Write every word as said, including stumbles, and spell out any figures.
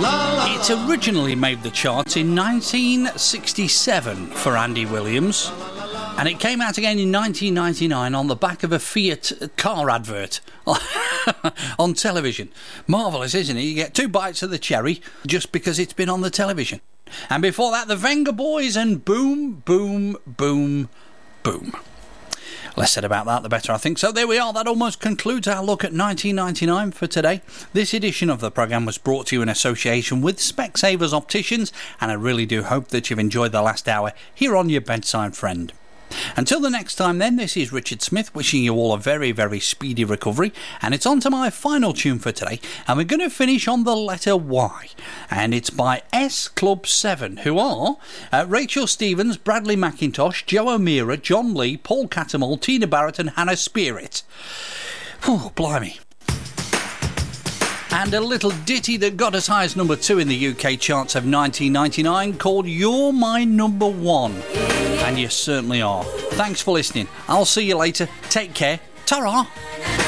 It originally made the charts in nineteen sixty-seven for Andy Williams, and it came out again in nineteen ninety-nine on the back of a Fiat car advert on television. Marvellous, isn't it? You get two bites of the cherry just because it's been on the television. And before that, the Venga Boys and Boom, Boom, Boom, Boom. Less said about that, the better, I think. So there we are. That almost concludes our look at nineteen ninety-nine for today. This edition of the programme was brought to you in association with Specsavers Opticians, and I really do hope that you've enjoyed the last hour here on Your Bedside Friend. Until the next time then, this is Richard Smith wishing you all a very, very speedy recovery, and it's on to my final tune for today, and we're going to finish on the letter Y, and it's by S Club seven, who are uh, Rachel Stevens, Bradley McIntosh, Joe O'Meara, John Lee, Paul Cattermole, Tina Barrett and Hannah Spirit. Oh, blimey. And a little ditty that got as high as number two in the U K charts of nineteen ninety-nine called You're My Number One. And you certainly are. Thanks for listening. I'll see you later. Take care. Ta-ra!